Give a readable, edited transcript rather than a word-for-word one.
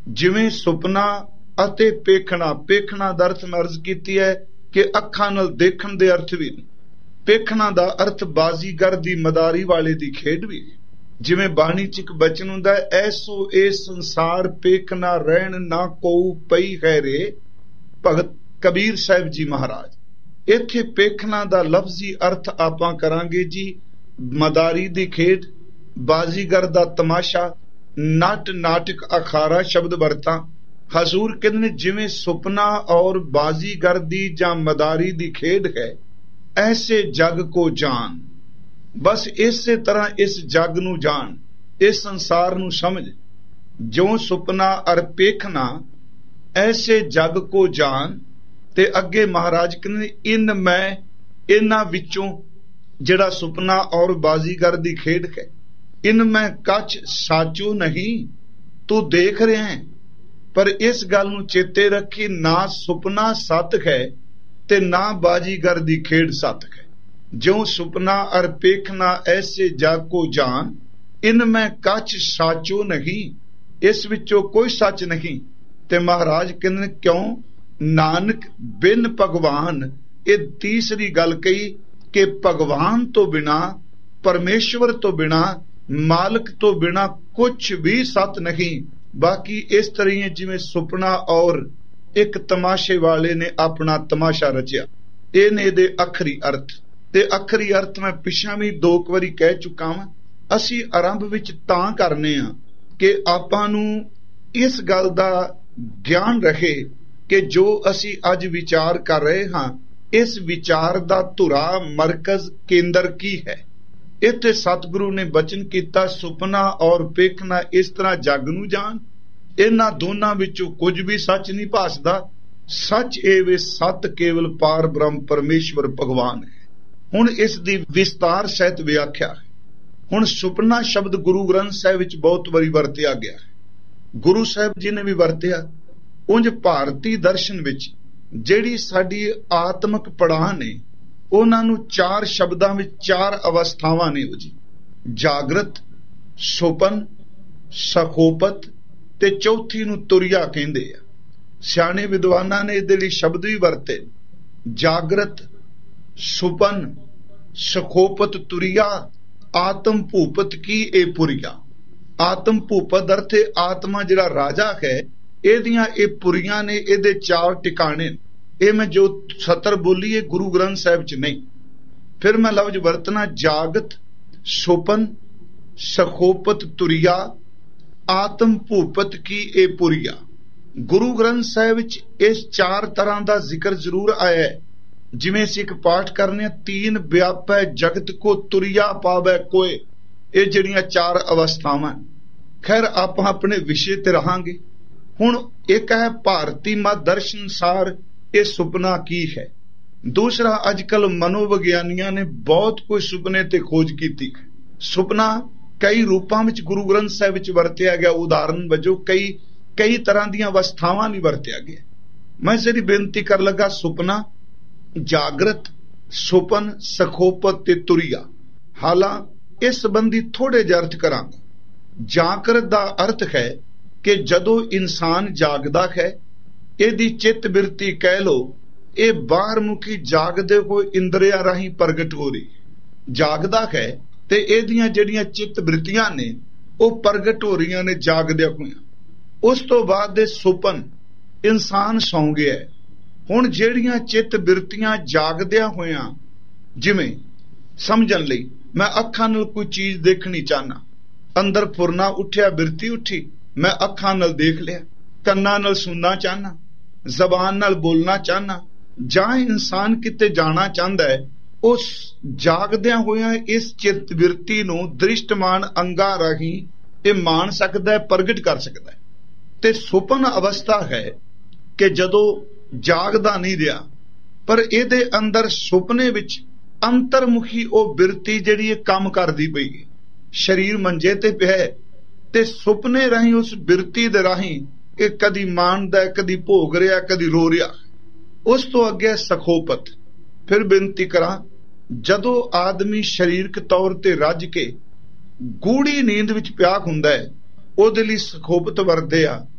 ਜਿਵੇਂ ਸੁਪਨਾ ਅਤੇ ਪੇਖਣਾ। ਪੇਖਣਾ ਦਾ ਅਰਥ ਮੈਂ ਅਰਜ਼ ਕੀਤੀ ਹੈ ਕਿ ਅੱਖਾਂ ਨਾਲ ਦੇਖਣ ਦੇ ਅਰਥ ਵੀ। ਪੇਖਣਾ ਦਾ ਅਰਥ ਬਾਜ਼ੀਗਰ ਦੀ ਮਦਾਰੀ ਵਾਲੇ ਦੀ ਖੇਡ ਵੀ। ਜਿਵੇਂ ਬਾਣੀ ਚ ਇੱਕ ਬਚਨ ਹੁੰਦਾ, ਐਸੋ ਇਹ ਸੰਸਾਰ ਪੇਖਣਾ ਰਹਿਣ ਨਾ ਕੋਊ ਪਈ ਹੈ ਰੇ, ਭਗਤ ਕਬੀਰ ਸਾਹਿਬ ਜੀ ਮਹਾਰਾਜ। ਇੱਥੇ ਪੇਖਣਾ ਦਾ ਲਫ਼ਜ਼ੀ ਅਰਥ ਆਪਾਂ ਕਰਾਂਗੇ ਜੀ ਮਦਾਰੀ ਦੀ ਖੇਡ, ਬਾਜ਼ੀਗਰ ਦਾ ਤਮਾਸ਼ਾ, ਨਟ ਨਾਟਕ ਅਖਾੜਾ ਸ਼ਬਦ ਵਰਤਾਂ। ਹਜ਼ੂਰ ਕਹਿੰਦੇ ਨੇ ਜਿਵੇਂ ਸੁਪਨਾ ਔਰ ਬਾਜ਼ੀਗਰ ਦੀ ਜਾਂ ਮਦਾਰੀ ਦੀ ਖੇਡ ਹੈ, ਐਸੇ ਜਗ ਕੋ ਜਾਨ। ਬਸ ਇਸੇ ਤਰ੍ਹਾਂ ਇਸ ਜਗ ਨੂੰ ਜਾਣ, ਇਸ ਸੰਸਾਰ ਨੂੰ ਸਮਝ। ਜੋ ਸੁਪਨਾ ਅਰ ਪੇਖਣਾ ਐਸੇ ਜਗ ਕੋ ਜਾਨ। ਤੇ ਅੱਗੇ ਮਹਾਰਾਜ ਕਹਿੰਦੇ ਇਨ ਮੈਂ, ਇਹਨਾਂ ਵਿੱਚੋਂ ਜਿਹੜਾ ਸੁਪਨਾ ਔਰ ਬਾਜ਼ੀਗਰ ਦੀ ਖੇਡ ਹੈ, ਇਨ ਮੈਂ ਕੱਚ ਸਾਚੋ ਨਹੀਂ। ਤੂੰ ਦੇਖ ਰਿਹਾ ਹੈ, ਪਰ ਇਸ ਗੱਲ ਨੂੰ ਚੇਤੇ ਰੱਖੀ, ਨਾ ਸੁਪਨਾ ਸੱਤ ਹੈ ਤੇ ਨਾ ਬਾਜ਼ੀਗਰ ਦੀ ਖੇਡ ਸੱਤ ਹੈ। ਜੋ ਸੁਪਨਾ ਅਰ ਪੇਖਣਾ ਐਸੇ ਜਗ ਕੋ ਜਾਨ, ਇਨ ਮੈਂ ਕੱਚ ਸਾਚੋ ਨਹੀਂ। ਇਸ ਵਿੱਚੋਂ ਕੋਈ ਸੱਚ ਨਹੀਂ। ਤੇ ਮਹਾਰਾਜ ਕਹਿੰਦੇ ਕਿਉਂ? ਨਾਨਕ ਬਿਨ ਭਗਵਾਨ। ਇਹ ਤੀਸਰੀ ਗੱਲ ਕਹੀ ਕਿ ਭਗਵਾਨ ਤੋਂ ਬਿਨਾ, ਪਰਮੇਸ਼ਵਰ ਤੋਂ ਬਿਨਾ, ਮਾਲਕ ਤੋਂ ਬਿਨਾ ਕੁਛ ਵੀ ਸੱਤ ਨਹੀਂ। ਬਾਕੀ ਇਸ ਤਰ੍ਹਾਂ ਜਿਵੇਂ ਸੁਪਨਾ ਔਰ ਇੱਕ ਤਮਾਸ਼ੇ ਵਾਲੇ ਨੇ ਆਪਣਾ ਤਮਾਸ਼ਾ ਰਚਿਆ। ਇਹ ਨੇ ਇਹਦੇ ਆਖਰੀ ਅਰਥ। ਤੇ ਆਖਰੀ ਅਰਥ ਮੈਂ ਪਿਛਾਂ ਵੀ 2 ਵਾਰੀ ਕਹਿ ਚੁੱਕਾ ਹਾਂ। ਅਸੀਂ ਆਰੰਭ ਵਿੱਚ ਤਾਂ ਕਰਨੇ ਆ ਕਿ ਆਪਾਂ ਨੂੰ ਇਸ ਗੱਲ ਦਾ ਗਿਆਨ ਰਹੇ ਕਿ ਜੋ ਅਸੀਂ ਅੱਜ ਵਿਚਾਰ ਕਰ ਰਹੇ ਹਾਂ, ਇਸ ਵਿਚਾਰ ਦਾ ਧੁਰਾ, ਮਰਕਜ਼, ਕੇਂਦਰ ਕੀ ਹੈ। ਇੱਥੇ ਸਤਿਗੁਰੂ ਨੇ ਬਚਨ ਕੀਤਾ, ਸੁਪਨਾ ਔਰ ਪੇਖਣਾ ਇਸ ਤਰ੍ਹਾਂ ਜਗ ਨੂੰ ਜਾਣ। ਇਹਨਾਂ ਦੋਨਾਂ ਵਿੱਚੋਂ ਕੁਝ ਵੀ ਸੱਚ ਨਹੀਂ ਭਾਸਦਾ। ਸੱਚ ਇਹ ਵੇ ਸਤ ਕੇਵਲ ਪਾਰ ਬ੍ਰਹਮ ਪਰਮੇਸ਼ਵਰ ਭਗਵਾਨ ਹੈ। ਹੁਣ ਇਸ ਦੀ ਵਿਸਤਾਰ ਸਹਿਤ ਵਿਆਖਿਆ ਹੈ। ਹੁਣ ਸੁਪਨਾ ਸ਼ਬਦ ਗੁਰੂ ਗ੍ਰੰਥ ਸਾਹਿਬ ਵਿੱਚ ਬਹੁਤ ਵਾਰੀ ਵਰਤਿਆ ਗਿਆ ਹੈ। ਗੁਰੂ ਸਾਹਿਬ ਜੀ ਨੇ ਵੀ ਵਰਤਿਆ। ਉਂਝ ਭਾਰਤੀ ਦਰਸ਼ਨ ਵਿੱਚ ਜਿਹੜੀ ਸਾਡੀ ਆਤਮਿਕ ਪੜਾਅ ਨੇ, ਉਹਨਾਂ ਨੂੰ 4 ਸ਼ਬਦਾਂ ਵਿੱਚ 4 ਅਵਸਥਾਵਾਂ ਨੇ ਉਹ ਜੀ। ਜਾਗਰਤ, ਸੁਪਨ, ਸਖੋਪਤ ਤੇ ਚੌਥੀ ਨੂੰ ਤੁਰਿਆ ਕਹਿੰਦੇ ਆ। ਸਿਆਣੇ ਵਿਦਵਾਨਾਂ ਨੇ ਇਹਦੇ ਲਈ ਸ਼ਬਦ ਵੀ ਵਰਤੇ, ਜਾਗਰਤ, ਸੁਪਨ, ਸਖੋਪਤ, ਤੁਰਿਆ, ਆਤਮ ਭੂਪਤ ਕੀ ਇਹ ਪੁਰੀਆ। ਆਤਮ ਭੂਪਤ ਅਰਥੇ ਆਤਮਾ ਜਿਹੜਾ ਰਾਜਾ ਹੈ, ਇਹਦੀਆਂ ਇਹ ਪੁਰੀਆਂ ਨੇ, ਇਹਦੇ 4 ਟਿਕਾਣੇ। ਇਹ ਮੈਂ ਜੋ ਸਤਰ ਬੋਲੀ ਹੈ ਗੁਰੂ ਗ੍ਰੰਥ ਸਾਹਿਬ ਚ ਨਹੀਂ। ਫਿਰ ਮੈਂ ਲਫ਼ਜ਼ ਵਰਤਣਾ ਜਾਗਤ, ਸੁਪਨ, ਸਖੋਪਤ, ਤੁਰਿਆ, ਆਤਮ ਭੂਪਤ ਕੀ ਇਹ ਪੁਰੀਆ। ਗੁਰੂ ਗ੍ਰੰਥ ਸਾਹਿਬ ਵਿੱਚ ਇਸ 4 ਤਰ੍ਹਾਂ ਦਾ ਜ਼ਿਕਰ ਜ਼ਰੂਰ ਆਇਆ ਹੈ। ਜਿਵੇਂ ਅਸੀਂ ਇੱਕ ਪਾਠ ਕਰਨੇ, 3 ਵਿਆਪੈ ਜਗਤ ਕੋ ਤੁਰਿਆ ਪਾਵੈ ਕੋਏ। ਇਹ ਜਿਹੜੀਆਂ 4 ਅਵਸਥਾਵਾਂ। ਖੈਰ ਆਪਾਂ ਆਪਣੇ ਵਿਸ਼ੇ ਤੇ ਰਹਾਂਗੇ। ਹੁਣ ਇੱਕ ਹੈ ਭਾਰਤੀ ਮਤ ਦਰਸ਼ਨ ਅਨੁਸਾਰ ਇਹ ਸੁਪਨਾ ਕੀ ਹੈ। ਦੂਸਰਾ, ਅੱਜ ਕੱਲ ਮਨੋਵਿਗਿਆਨੀਆਂ ਨੇ ਬਹੁਤ ਕੋਈ ਸੁਪਨੇ ਤੇ ਖੋਜ ਕੀਤੀ। ਸੁਪਨਾ ਕਈ ਰੂਪਾਂ ਵਿੱਚ ਗੁਰੂ ਗ੍ਰੰਥ ਸਾਹਿਬ ਵਿੱਚ ਵਰਤਿਆ ਗਿਆ। ਉਦਾਹਰਨ ਵਜੋਂ ਕਈ ਤਰ੍ਹਾਂ ਦੀਆਂ ਅਵਸਥਾਵਾਂ ਲਈ ਵਰਤਿਆ ਗਿਆ। ਮੈਂ ਜਿਹੜੀ ਬੇਨਤੀ ਕਰ ਲੱਗਾ, ਸੁਪਨਾ, ਜਾਗਰਤ, ਸੁਪਨ, ਸਖੋਪਤ ਤੇ ਤੁਰਿਆ। ਹਾਲਾਂ ਇਸ ਸੰਬੰਧੀ ਥੋੜੇ ਜਿਹੇ ਅਰਥ ਕਰਾਂਗਾ। ਜਾਗਰਤ ਦਾ ਅਰਥ ਹੈ ਕਿ ਜਦੋਂ ਇਨਸਾਨ ਜਾਗਦਾ ਹੈ, ਇਹਦੀ ਚਿੱਤ ਬਿਰਤੀ ਕਹਿ ਲੋ, ਇਹ ਬਾਹਰ ਮੁਖੀ ਜਾਗਦੇ ਹੋਏ ਇੰਦਰੀਆਂ ਰਾਹੀਂ ਪ੍ਰਗਟ ਹੋ ਰਹੀ। ਜਾਗਦਾ ਹੈ ਤੇ ਇਹਦੀਆਂ ਜਿਹੜੀਆਂ ਚਿੱਤ ਬਿਰਤੀਆਂ ਨੇ ਉਹ ਪ੍ਰਗਟ ਹੋ ਰਹੀਆਂ ਨੇ ਜਾਗਦਿਆਂ ਹੋਇਆਂ। ਉਸ ਤੋਂ ਬਾਅਦ ਦੇ ਸੁਪਨ, ਇਨਸਾਨ ਸੌਂ ਗਿਆ। ਹੁਣ ਜਿਹੜੀਆਂ ਚਿੱਤ ਬਿਰਤੀਆਂ ਜਾਗਦਿਆਂ ਹੋਇਆਂ, ਜਿਵੇਂ ਸਮਝਣ ਲਈ ਮੈਂ ਅੱਖਾਂ ਨਾਲ ਕੋਈ ਚੀਜ਼ ਦੇਖਣੀ ਚਾਹਨਾ, ਅੰਦਰ ਫੁਰਨਾ ਉੱਠਿਆ, ਬਿਰਤੀ ਉੱਠੀ, ਮੈਂ ਅੱਖਾਂ ਨਾਲ ਦੇਖ ਲਿਆ। ਕੰਨਾਂ ਨਾਲ ਸੁਣਨਾ ਚਾਹਨਾ, ਜ਼ਬਾਨ ਨਾਲ ਬੋਲਣਾ ਚਾਹਨਾ, ਜਾਂ ਇਨਸਾਨ ਕਿਤੇ ਜਾਣਾ ਚਾਹੁੰਦਾ ਹੈ, ਉਸ ਜਾਗਦਿਆਂ ਹੋਇਆਂ ਇਸ ਚਿੱਤ ਬਿਰਤੀ ਨੂੰ ਦ੍ਰਿਸ਼ਟਮਾਨ ਅੰਗਾਂ ਰਾਹੀਂ ਇਹ ਮਾਣ ਸਕਦਾ ਹੈ, ਪ੍ਰਗਟ ਕਰ ਸਕਦਾ ਹੈ। ਤੇ ਸੁਪਨ ਅਵਸਥਾ ਹੈ ਕਿ ਜਦੋਂ ਜਾਗਦਾ ਨਹੀਂ ਰਿਹਾ, ਪਰ ਇਹਦੇ ਅੰਦਰ ਸੁਪਨੇ ਵਿੱਚ ਅੰਤਰਮੁਖੀ ਉਹ ਬਿਰਤੀ ਜਿਹੜੀ ਇਹ ਕੰਮ ਕਰਦੀ ਪਈ ਹੈ। ਸਰੀਰ ਮੰਜੇ ਤੇ ਪਿਆ ਤੇ ਸੁਪਨੇ ਰਾਹੀਂ ਉਸ ਬਿਰਤੀ ਦੇ ਰਾਹੀਂ ਇਹ ਕਦੀ ਮਾਣਦਾ, ਕਦੀ ਭੋਗ ਰਿਹਾ, ਕਦੀ ਰੋ ਰਿਹਾ। ਉਸ ਤੋਂ ਅੱਗੇ ਸਖੋਪਤ। ਫਿਰ ਬੇਨਤੀ ਕਰਾਂ, ਜਦੋਂ ਆਦਮੀ ਸਰੀਰਕ ਤੌਰ ਤੇ ਰੱਜ ਕੇ ਗੂੜੀ ਨੀਂਦ ਵਿੱਚ ਪਿਆ ਹੁੰਦਾ ਹੈ, ਉਹਦੇ ਲਈ ਸਖੋਪਤ ਵਰਤਦੇ ਆ